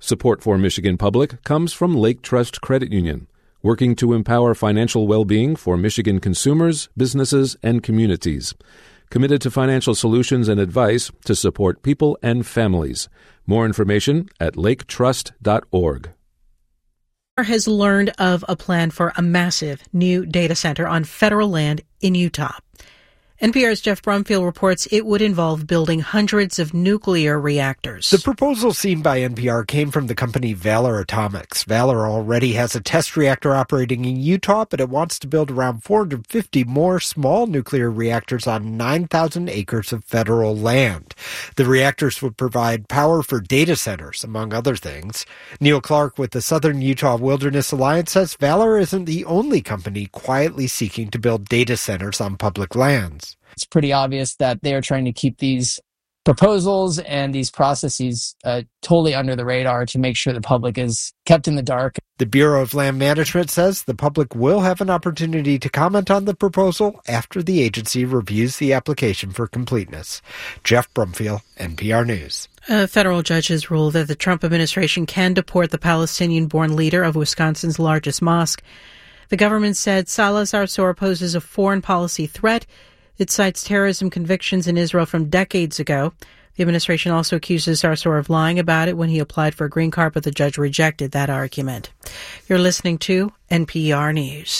Support for Michigan Public comes from Lake Trust Credit Union, working to empower financial well-being for Michigan consumers, businesses, and communities. Committed to financial solutions and advice to support people and families. More information at laketrust.org. Has learned of a plan for a massive new data center on federal land in Utah. NPR's Jeff Brumfield reports it would involve building hundreds of nuclear reactors. The proposal seen by NPR came from the company Valor Atomics. Valor already has a test reactor operating in Utah, but it wants to build around 450 more small nuclear reactors on 9,000 acres of federal land. The reactors would provide power for data centers, among other things. Neil Clark with the Southern Utah Wilderness Alliance says Valor isn't the only company quietly seeking to build data centers on public lands. It's pretty obvious that they are trying to keep these proposals and these processes totally under the radar to make sure the public is kept in the dark. The Bureau of Land Management says the public will have an opportunity to comment on the proposal after the agency reviews the application for completeness. Jeff Brumfield, NPR News. A federal judge has ruled that the Trump administration can deport the Palestinian-born leader of Wisconsin's largest mosque. The government said Salah Zarzour poses a foreign policy threat. It cites terrorism convictions in Israel from decades ago. The administration also accuses Zarzour of lying about it when he applied for a green card, but the judge rejected that argument. You're listening to NPR News.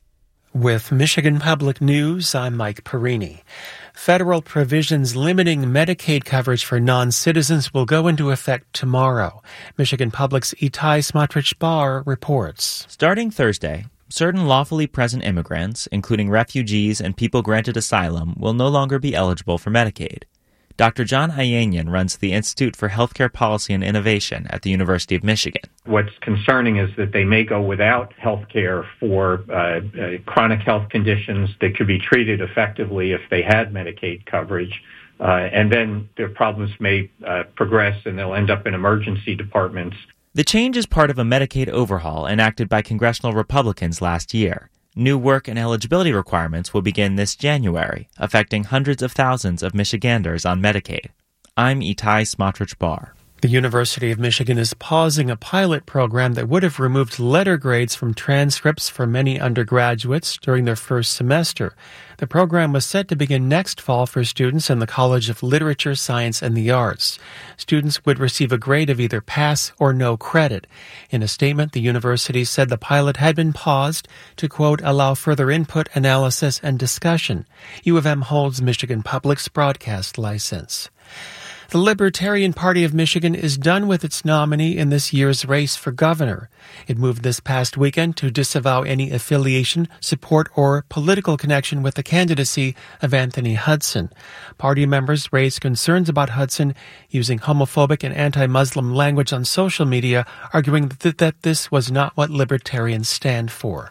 With Michigan Public News, I'm Mike Perini. Federal provisions limiting Medicaid coverage for non-citizens will go into effect tomorrow. Michigan Public's Itai Smotrich-Bar reports. Starting Thursday, certain lawfully present immigrants, including refugees and people granted asylum, will no longer be eligible for Medicaid. Dr. John Ayanian runs the Institute for Healthcare Policy and Innovation at the University of Michigan. What's concerning is that they may go without health care for chronic health conditions that could be treated effectively if they had Medicaid coverage. And then their problems may progress and they'll end up in emergency departments. The change is part of a Medicaid overhaul enacted by congressional Republicans last year. New work and eligibility requirements will begin this January, affecting hundreds of thousands of Michiganders on Medicaid. I'm Itai Smotrich-Bar. The University of Michigan is pausing a pilot program that would have removed letter grades from transcripts for many undergraduates during their first semester. The program was set to begin next fall for students in the College of Literature, Science, and the Arts. Students would receive a grade of either pass or no credit. In a statement, the university said the pilot had been paused to, quote, allow further input, analysis, and discussion. U of M holds Michigan Public's broadcast license. The Libertarian Party of Michigan is done with its nominee in this year's race for governor. It moved this past weekend to disavow any affiliation, support, or political connection with the candidacy of Anthony Hudson. Party members raised concerns about Hudson using homophobic and anti-Muslim language on social media, arguing that this was not what libertarians stand for.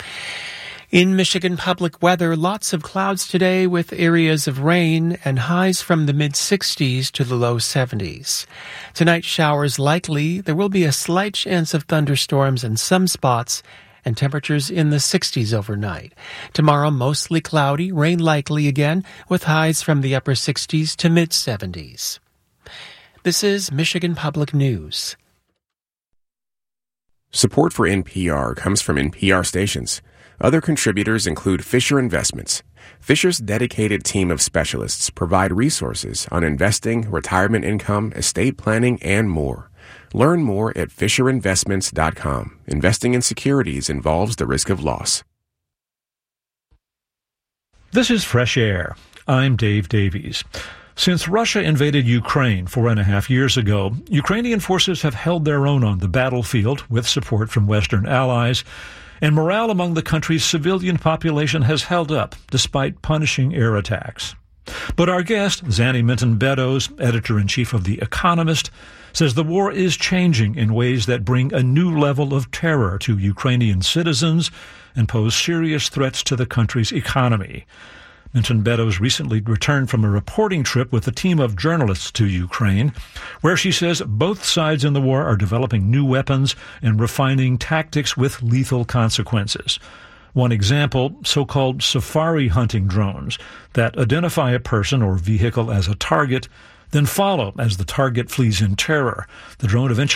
In Michigan Public weather, lots of clouds today with areas of rain and highs from the mid-60s to the low 70s. Tonight, showers likely. There will be a slight chance of thunderstorms in some spots and temperatures in the 60s overnight. Tomorrow, mostly cloudy, rain likely again with highs from the upper 60s to mid-70s. This is Michigan Public News. Support for NPR comes from NPR stations. Other contributors include Fisher Investments. Fisher's dedicated team of specialists provide resources on investing, retirement income, estate planning, and more. Learn more at FisherInvestments.com. Investing in securities involves the risk of loss. This is Fresh Air. I'm Dave Davies. Since Russia invaded Ukraine 4.5 years ago, Ukrainian forces have held their own on the battlefield with support from Western allies, and morale among the country's civilian population has held up despite punishing air attacks. But our guest, Zanny Minton-Beddoes, editor-in-chief of The Economist, says the war is changing in ways that bring a new level of terror to Ukrainian citizens and pose serious threats to the country's economy. Minton-Beddoes recently returned from a reporting trip with a team of journalists to Ukraine, where she says both sides in the war are developing new weapons and refining tactics with lethal consequences. One example, so-called safari hunting drones that identify a person or vehicle as a target, then follow as the target flees in terror. The drone eventually